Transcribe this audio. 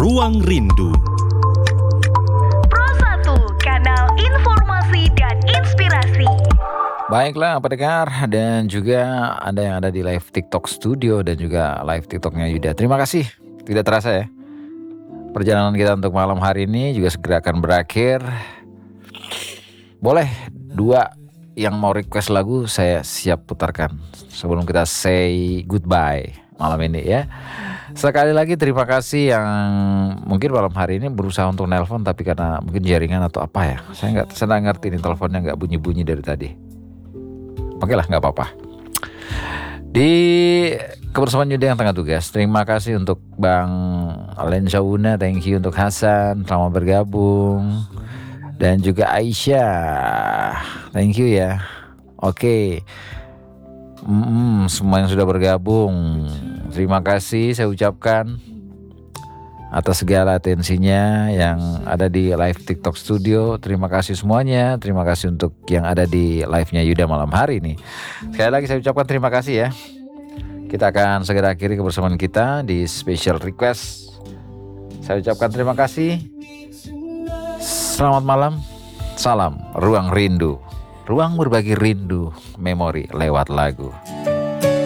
Ruang Rindu. Pro 1, kanal informasi dan inspirasi. Baiklah pendengar, dan juga Anda yang ada di live TikTok studio dan juga live TikToknya Yuda. Terima kasih, tidak terasa ya. Perjalanan kita untuk malam hari ini juga segera akan berakhir. Boleh 2 yang mau request lagu saya siap putarkan sebelum kita say goodbye malam ini ya. Sekali lagi terima kasih yang mungkin malam hari ini berusaha untuk nelpon tapi karena mungkin jaringan atau apa ya. Saya nggak ngerti ini teleponnya nggak bunyi-bunyi dari tadi. Oke lah, nggak apa-apa. Di kebersamaan Yuda yang tengah tugas, terima kasih untuk Bang Alen Sauna, thank you untuk Hasan, selamat bergabung. Dan juga Aisyah, thank you ya. Oke, semua yang sudah bergabung, terima kasih saya ucapkan atas segala atensinya yang ada di live TikTok studio. Terima kasih semuanya. Terima kasih untuk yang ada di live-nya Yuda malam hari ini. Sekali lagi saya ucapkan terima kasih ya. Kita akan segera akhiri kebersamaan kita di special request. Saya ucapkan terima kasih. Selamat malam. Salam Ruang Rindu. Ruang berbagi rindu, memori lewat lagu.